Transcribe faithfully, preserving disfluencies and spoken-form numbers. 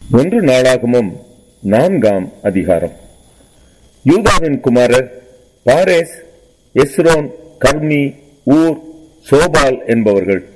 ஒன்று நாளாகமும் நான்காம் அதிகாரம். யூதாவின் குமாரர் பாரேஸ், எஸ்ரோன், கர்மி, ஊர், சோபால் என்பவர்கள்.